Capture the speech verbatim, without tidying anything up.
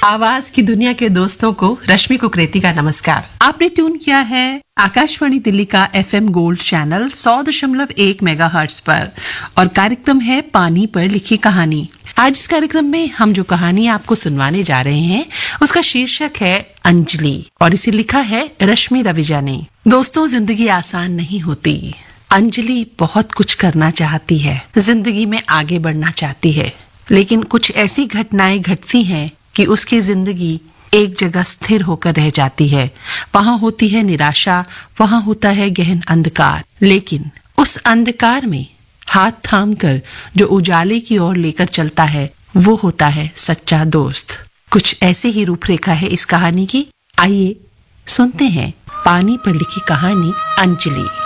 आवाज की दुनिया के दोस्तों को रश्मि कुकरेती का नमस्कार। आपने ट्यून किया है आकाशवाणी दिल्ली का एफएम गोल्ड चैनल सौ दशमलव एक मेगाहर्ट्ज पर और कार्यक्रम है पानी पर लिखी कहानी। आज इस कार्यक्रम में हम जो कहानी आपको सुनवाने जा रहे हैं उसका शीर्षक है अंजलि और इसे लिखा है रश्मि रविजा ने। दोस्तों, जिंदगी आसान नहीं होती। अंजलि बहुत कुछ करना चाहती है, जिंदगी में आगे बढ़ना चाहती है, लेकिन कुछ ऐसी घटनाएं घटती हैं कि उसकी जिंदगी एक जगह स्थिर होकर रह जाती है। वहां होती है निराशा, वहां होता है गहन अंधकार, लेकिन उस अंधकार में हाथ थाम कर जो उजाले की ओर लेकर चलता है वो होता है सच्चा दोस्त। कुछ ऐसे ही रूपरेखा है इस कहानी की। आइए सुनते हैं पानी पर लिखी कहानी अंजलि।